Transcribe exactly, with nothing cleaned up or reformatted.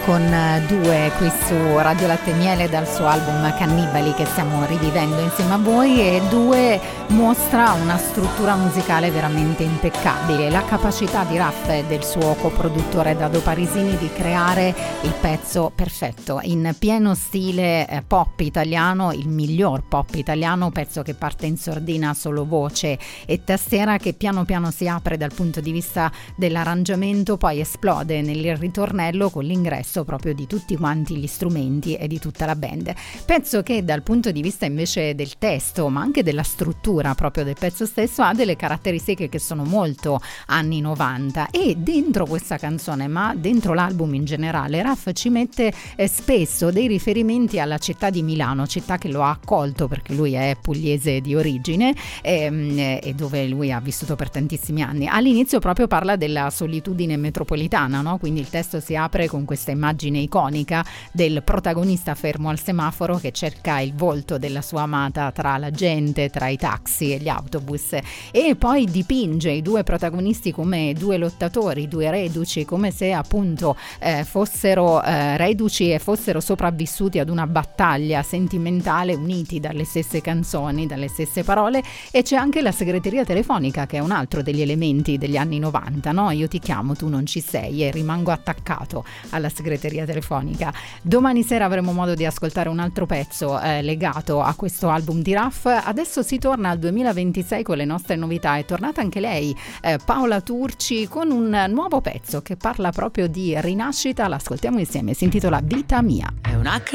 con Due qui su Radio Latte e Miele dal suo album Cannibali che stiamo rivivendo insieme a voi, e Due mostra una struttura musicale veramente impeccabile, la capacità di Raf e del suo coproduttore Dado Parisini di creare il pezzo perfetto in pieno stile eh, pop italiano, il miglior pop italiano, pezzo che parte in sordina, solo voce e tastiera, che piano piano si apre dal punto di vista dell'arrangiamento, poi esplode nel ritornello con l'ingresso proprio di tutti quanti gli strumenti e di tutta la band. Pezzo che dal punto di vista invece del testo, ma anche della struttura proprio del pezzo stesso, ha delle caratteristiche che sono molto anni novanta, e dentro questa canzone, ma dentro l'album in generale, Raf ci mette eh, spesso dei riferimenti alla città di Milano, città che lo ha accolto perché lui è pugliese di origine ehm, e dove lui ha vissuto per tantissimi anni. All'inizio proprio parla della solitudine metropolitana, no? Quindi il testo si apre con questa immagine iconica del protagonista fermo al semaforo che cerca il volto della sua amata tra la gente, tra i taxi e gli autobus, e poi dipinge i due protagonisti come due lottatori, due reduci, come se appunto eh, fossero eh, reduci e fossero sopravvissuti ad una battaglia sentimentale, uniti dalle stesse canzoni, dalle stesse parole. E c'è anche la segreteria telefonica, che è un altro degli elementi degli anni novanta, no? Io ti chiamo, tu non ci sei, e rimango attaccato alla segreteria telefonica. Domani sera avremo modo di ascoltare un altro pezzo eh, legato a questo album di Raf. Adesso si torna al duemilaventisei con le nostre novità. È tornata anche lei, eh, Paola Turci, con un nuovo pezzo che parla proprio di rinascita. L'ascoltiamo insieme, si intitola Vita Mia. È una